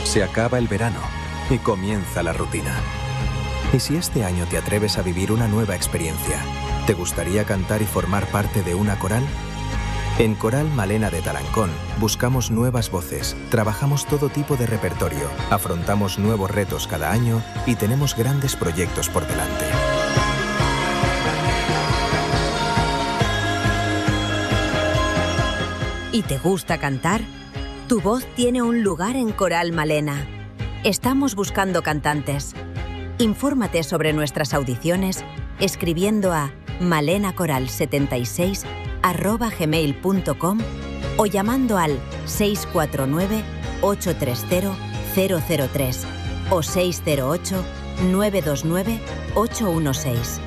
Se acaba el verano y comienza la rutina. ¿Y si este año te atreves a vivir una nueva experiencia? ¿Te gustaría cantar y formar parte de una coral? En Coral Malena de Tarancón buscamos nuevas voces, trabajamos todo tipo de repertorio, afrontamos nuevos retos cada año y tenemos grandes proyectos por delante. ¿Y te gusta cantar? Tu voz tiene un lugar en Coral Malena. Estamos buscando cantantes. Infórmate sobre nuestras audiciones escribiendo a malenacoral76@gmail.com o llamando al 649-830-003 o 608-929-816.